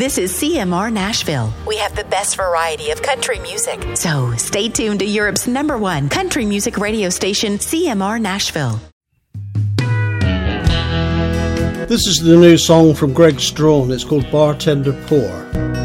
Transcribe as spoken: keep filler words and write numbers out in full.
This is C M R Nashville. We have the best variety of country music. So stay tuned to Europe's number one country music radio station, C M R Nashville. This is the new song from Greg Strachan. It's called Bartender Pour.